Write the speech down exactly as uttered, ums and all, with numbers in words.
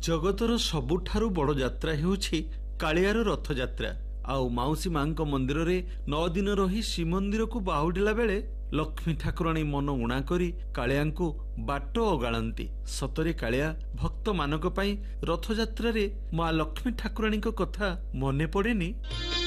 जगतर सबुठारु बड़ यात्रा हेउछि कालियार रथ यात्रा। आउ माउसी मांक मंदिर रे नौ दिन रही श्रीमंदिर को बाहुडिला बेले लक्ष्मी ठाकुराणी मन उणा करी कालिया को बाट अगाळंती। सतरे कालिया भक्त मानक पई रथ यात्रा रे मां लक्ष्मी ठाकुराणी को कथा मने पड़ेनी।